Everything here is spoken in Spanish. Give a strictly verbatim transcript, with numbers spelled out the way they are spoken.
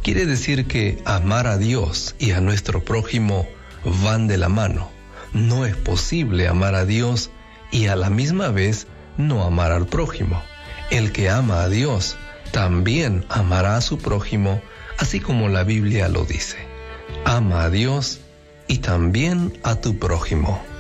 quiere decir que amar a Dios y a nuestro prójimo van de la mano. No es posible amar a Dios y a la misma vez no amar al prójimo. El que ama a Dios también amará a su prójimo, así como la Biblia lo dice. Ama a Dios y también a tu prójimo.